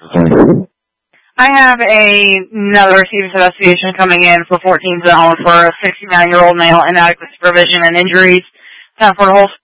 I have another received investigation coming in for 14 zone for a 69-year-old male, inadequate supervision and injuries. 10 for